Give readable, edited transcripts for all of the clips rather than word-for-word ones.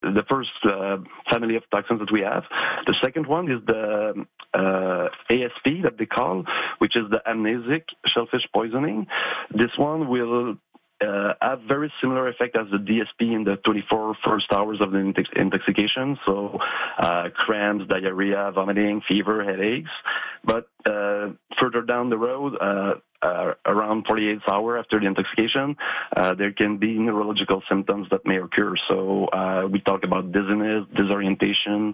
the first family of toxins that we have. The second one is the ASP that they call, which is the amnesic shellfish poisoning. This one will have very similar effect as the DSP in the 24 first hours of the intoxication. So cramps, diarrhea, vomiting, fever, headaches. But further down the road, around 48 hours after the intoxication, there can be neurological symptoms that may occur. So we talk about dizziness, disorientation,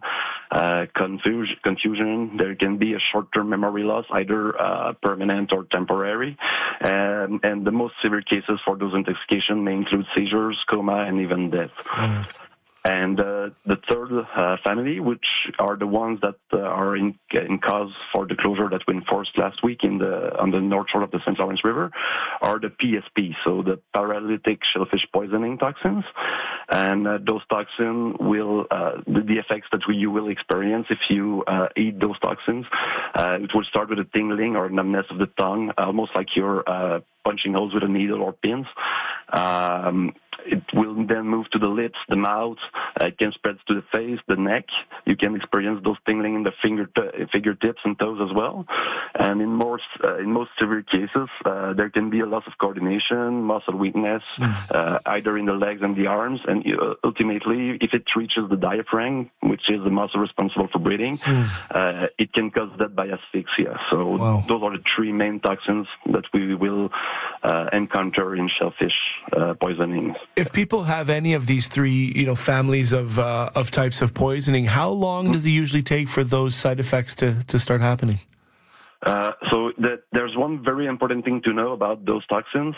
confusion. There can be a short-term memory loss, either permanent or temporary. And the most severe cases for those intoxication may include seizures, coma, and even death. And the third family, which are the ones that are in cause for the closure that we enforced last week on the north shore of the St. Lawrence River, are the PSP, so the paralytic shellfish poisoning toxins. And those toxins will, the effects that you will experience if you eat those toxins, it will start with a tingling or numbness of the tongue, almost like you're punching holes with a needle or pins. It will then move to the lips, the mouth. It can spread to the face, the neck. You can experience those tingling in the fingertips and toes as well. And in most severe cases, there can be a loss of coordination, muscle weakness, either in the legs and the arms. And ultimately, if it reaches the diaphragm, which is the muscle responsible for breathing, it can cause death by asphyxia. So those are the three main toxins that we will encounter in shellfish poisoning. If people have any of these three, families of types of poisoning, how long does it usually take for those side effects to start happening? There's one very important thing to know about those toxins.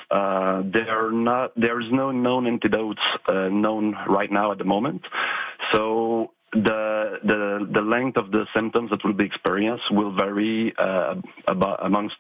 There's no known antidotes known right now at the moment. So the length of the symptoms that will be experienced will vary amongst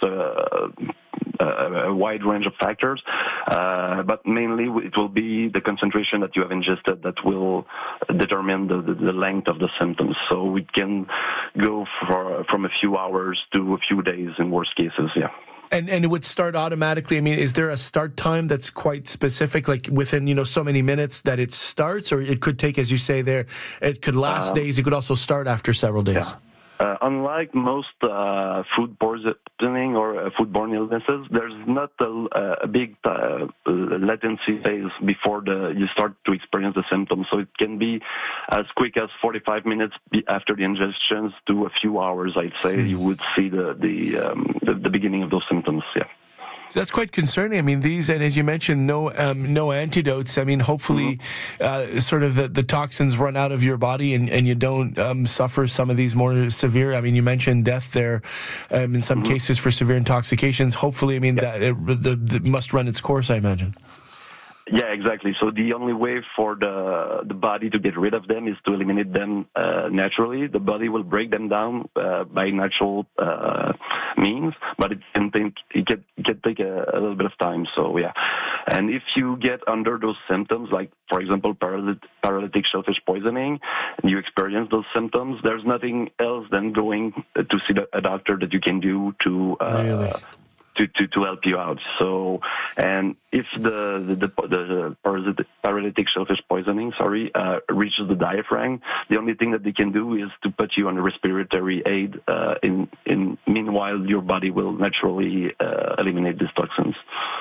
a wide range of factors, but mainly it will be the concentration that you have ingested that will determine the length of the symptoms. So it can go from a few hours to a few days in worst cases, yeah. And it would start automatically. I mean, is there a start time that's quite specific, like within, so many minutes that it starts, or it could take, as you say there, it could last days. It could also start after several days. Yeah. Unlike most food poisoning or foodborne illnesses, there's not a big latency phase before you start to experience the symptoms. So it can be as quick as 45 minutes after the ingestions to a few hours. I'd say you would see the beginning of those symptoms. Yeah. So that's quite concerning. I mean, and as you mentioned, no antidotes. I mean, hopefully, sort of the toxins run out of your body and you don't suffer some of these more severe. I mean, you mentioned death there in some cases for severe intoxications. Hopefully, I mean, that it must run its course, I imagine. Yeah, exactly. So the only way for the body to get rid of them is to eliminate them naturally. The body will break them down by natural means, but it can take a little bit of time. So yeah, and if you get under those symptoms, like for example paralytic shellfish poisoning, and you experience those symptoms, there's nothing else than going to see a doctor that you can do to. Really? To help you out. So, and if the paralytic shellfish poisoning, reaches the diaphragm, the only thing that they can do is to put you on a respiratory aid. Meanwhile, your body will naturally eliminate these toxins.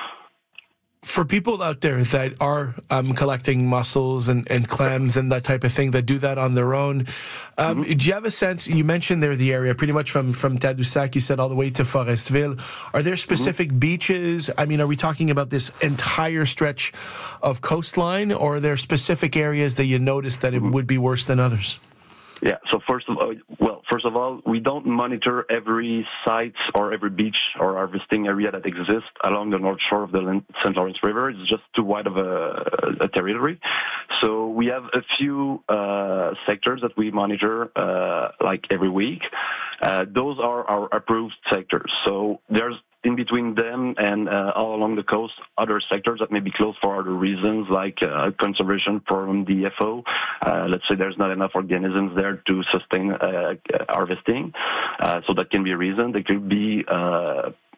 For people out there that are collecting mussels and clams and that type of thing, that do that on their own, do you have a sense, you mentioned there the area pretty much from Tadoussac, you said all the way to Forestville. Are there specific beaches? I mean, are we talking about this entire stretch of coastline, or are there specific areas that you notice that it would be worse than others? Yeah, so first of all, we don't monitor every site or every beach or harvesting area that exists along the north shore of the St. Lawrence River. It's just too wide of a territory. So we have a few sectors that we monitor like every week. Those are our approved sectors. So there's in between them and all along the coast, other sectors that may be closed for other reasons, like conservation from the FO. Let's say there's not enough organisms there to sustain harvesting. So that can be a reason. There could be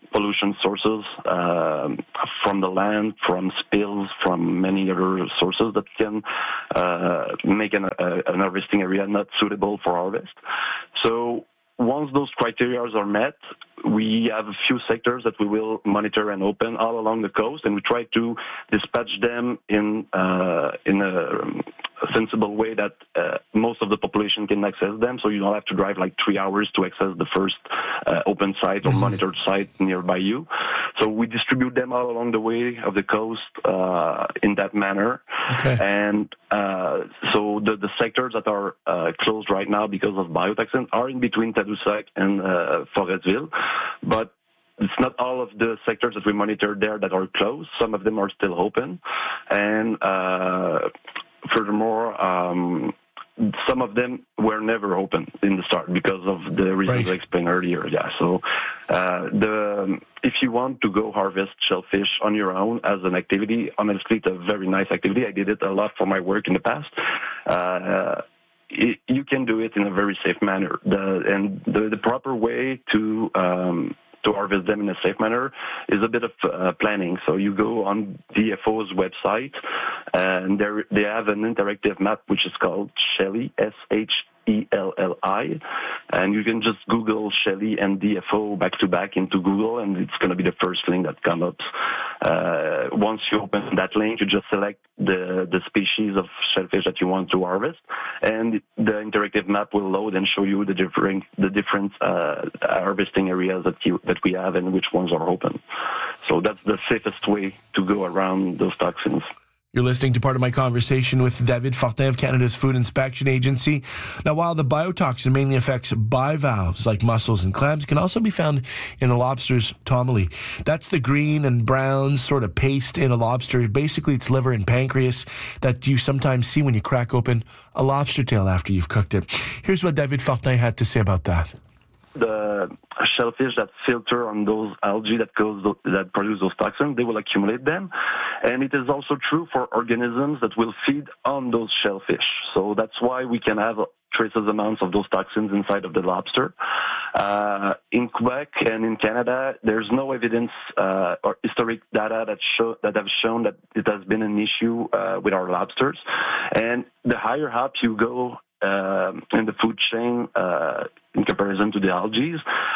pollution sources from the land, from spills, from many other sources that can make an harvesting area not suitable for harvest. So once those criteria are met, we have a few sectors that we will monitor and open all along the coast, and we try to dispatch them in a sensible way that most of the population can access them, so you don't have to drive like 3 hours to access the first open site or monitored site nearby you. So we distribute them all along the way of the coast in that manner. Okay. And so the sectors that are closed right now because of biotoxins are in between Tadoussac and Forestville. But it's not all of the sectors that we monitor there that are closed. Some of them are still open. And furthermore, some of them were never open in the start because of the reasons I explained earlier. Yeah. So if you want to go harvest shellfish on your own as an activity, honestly, it's a very nice activity. I did it a lot for my work in the past. You can do it in a very safe manner. The proper way to harvest them in a safe manner is a bit of planning. So you go on DFO's website, and they have an interactive map which is called Shelly, SHELLI, and you can just Google Shelly and DFO back to back into Google, and it's going to be the first link that comes up. Once you open that link, you just select the species of shellfish that you want to harvest, and the interactive map will load and show you the different harvesting areas that we have and which ones are open. So that's the safest way to go around those toxins. You're listening to part of my conversation with David Fortin of Canada's Food Inspection Agency. Now, while the biotoxin mainly affects bivalves like mussels and clams, it can also be found in a lobster's tomoli. That's the green and brown sort of paste in a lobster. Basically, it's liver and pancreas that you sometimes see when you crack open a lobster tail after you've cooked it. Here's what David Fortin had to say about that. The shellfish that filter on those algae that produce those toxins, they will accumulate them. And it is also true for organisms that will feed on those shellfish. So that's why we can have traces amounts of those toxins inside of the lobster. In Quebec and in Canada, there's no evidence or historic data that have shown that it has been an issue with our lobsters. And the higher up you go in the food chain in comparison to the algae,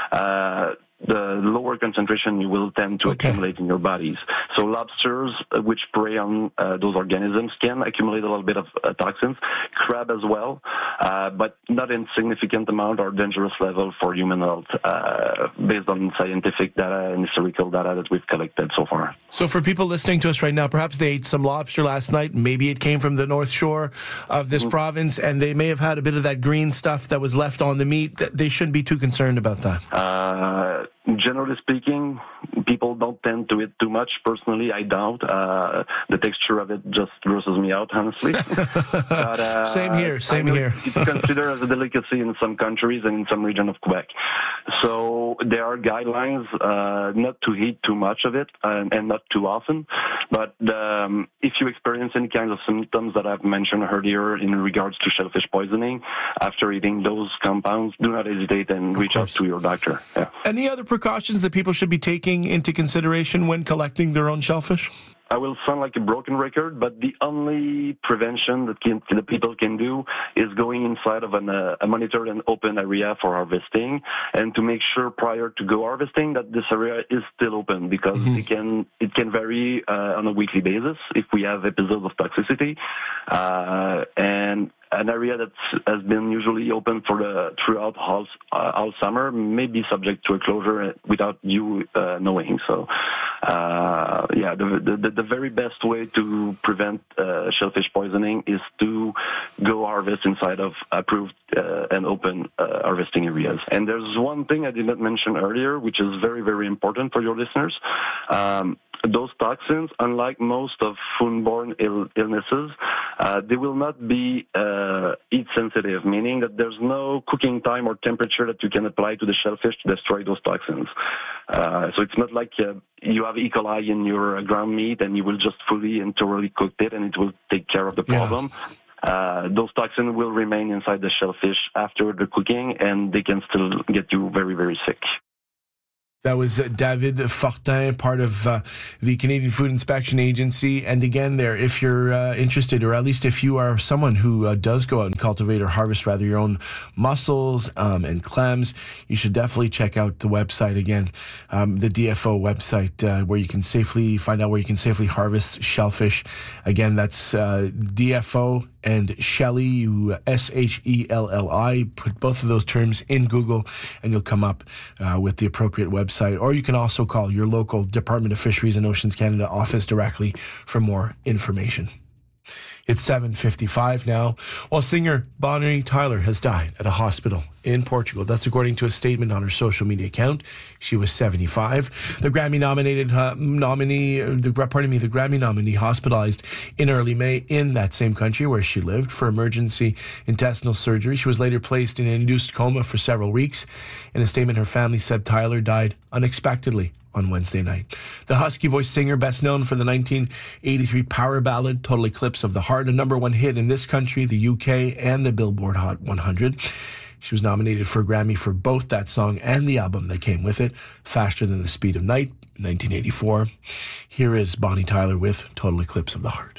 the lower concentration you will tend to accumulate in your bodies. So lobsters, which prey on those organisms, can accumulate a little bit of toxins. Crab as well, but not in significant amount or dangerous level for human health, based on scientific data and historical data that we've collected so far. So for people listening to us right now, perhaps they ate some lobster last night. Maybe it came from the North Shore of this province, and they may have had a bit of that green stuff that was left on the meat. They shouldn't be too concerned about that. Generally speaking, people don't tend to eat too much. Personally, I don't. The texture of it just grosses me out, honestly. But, same here. It's considered as a delicacy in some countries and in some region of Quebec. So there are guidelines not to eat too much of it and not too often. But if you experience any kinds of symptoms that I've mentioned earlier in regards to shellfish poisoning, after eating those compounds, do not hesitate and reach out to your doctor. Yeah. Any other precautions that people should be taking into consideration when collecting their own shellfish? I will sound like a broken record, but the only prevention that the people can do is going inside of a monitored and open area for harvesting, and to make sure prior to go harvesting that this area is still open, because it can vary on a weekly basis if we have episodes of toxicity, and an area that has been usually open throughout all summer may be subject to a closure without you knowing. So, the very best way to prevent shellfish poisoning is to go harvest inside of approved and open harvesting areas. And there's one thing I did not mention earlier, which is very, very important for your listeners. Those toxins, unlike most of foodborne illnesses, they will not be heat sensitive, meaning that there's no cooking time or temperature that you can apply to the shellfish to destroy those toxins. So it's not like you have E. coli in your ground meat and you will just fully and thoroughly cook it and it will take care of the problem. Those toxins will remain inside the shellfish after the cooking, and they can still get you very, very sick. That was David Fortin, part of the Canadian Food Inspection Agency. And again, there, if you're interested, or at least if you are someone who does go out and cultivate or harvest rather your own mussels and clams, you should definitely check out the website again, the DFO website, where you can safely find out where you can safely harvest shellfish. Again, that's DFO and Shelly, SHELLI. Put both of those terms in Google and you'll come up with the appropriate website. Or you can also call your local Department of Fisheries and Oceans Canada office directly for more information. It's 7:55 now. Well, singer Bonnie Tyler has died at a hospital in Portugal. That's according to a statement on her social media account. She was 75. The Grammy nominee hospitalized in early May in that same country where she lived for emergency intestinal surgery. She was later placed in an induced coma for several weeks. In a statement, her family said Tyler died unexpectedly on Wednesday night. The husky voice singer, best known for the 1983 power ballad Total Eclipse of the Heart, a #1 hit in this country, the UK, and the Billboard Hot 100. She was nominated for a Grammy for both that song and the album that came with it, Faster Than the Speed of Night, 1984. Here is Bonnie Tyler with Total Eclipse of the Heart.